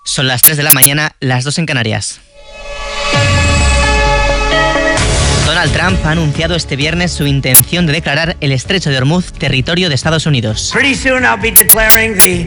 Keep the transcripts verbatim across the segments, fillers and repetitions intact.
Son las tres de la mañana, las dos en Canarias. Donald Trump ha anunciado este viernes su intención de declarar el Estrecho de Hormuz territorio de Estados Unidos. Pretty soon I'll be declaring the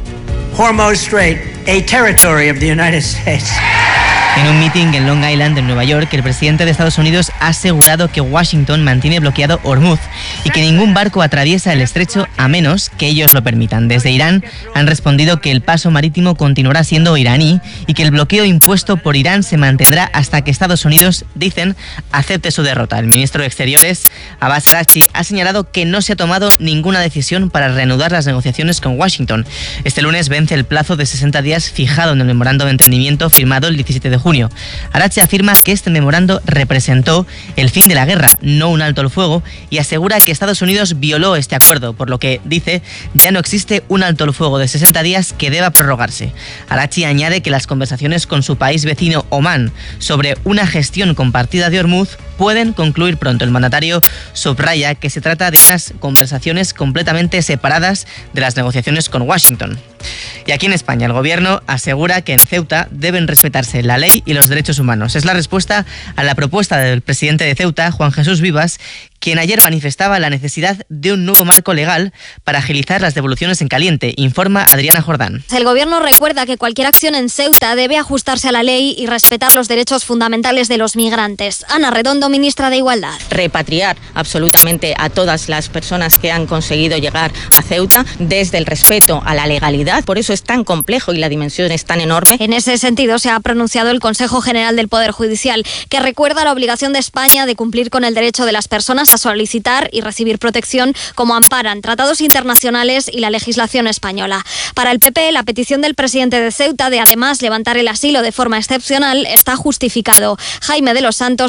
Hormuz Strait a territory of the United States. En un meeting en Long Island, en Nueva York, el presidente de Estados Unidos ha asegurado que Washington mantiene bloqueado Hormuz y que ningún barco atraviesa el estrecho a menos que ellos lo permitan. Desde Irán han respondido que el paso marítimo continuará siendo iraní y que el bloqueo impuesto por Irán se mantendrá hasta que Estados Unidos, dicen, acepte su derrota. El ministro de Exteriores, Abbas Araghchi, ha señalado que no se ha tomado ninguna decisión para reanudar las negociaciones con Washington. Este lunes vence el plazo de sesenta días fijado en el memorando de entendimiento firmado el diecisiete de junio. Araghchi afirma que este memorando representó el fin de la guerra, no un alto el fuego, y asegura que Estados Unidos violó este acuerdo, por lo que, dice, ya no existe un alto el fuego de sesenta días que deba prorrogarse. Araghchi añade que las conversaciones con su país vecino Omán sobre una gestión compartida de Hormuz pueden concluir pronto. El mandatario subraya que se trata de unas conversaciones completamente separadas de las negociaciones con Washington. Y aquí en España, el gobierno asegura que en Ceuta deben respetarse la ley y los derechos humanos. Es la respuesta a la propuesta del presidente de Ceuta, Juan Jesús Vivas, quien ayer manifestaba la necesidad de un nuevo marco legal para agilizar las devoluciones en caliente, informa Adriana Jordán. El gobierno recuerda que cualquier acción en Ceuta debe ajustarse a la ley y respetar los derechos fundamentales de los migrantes. Ana Redondo, ministra de Igualdad. Repatriar absolutamente a todas las personas que han conseguido llegar a Ceuta desde el respeto a la legalidad. Por eso es tan complejo y la dimensión es tan enorme. En ese sentido se ha pronunciado el Consejo General del Poder Judicial, que recuerda la obligación de España de cumplir con el derecho de las personas a solicitar y recibir protección como amparan tratados internacionales y la legislación española. Para el P P, la petición del presidente de Ceuta de además levantar el asilo de forma excepcional está justificado. Jaime de los Santos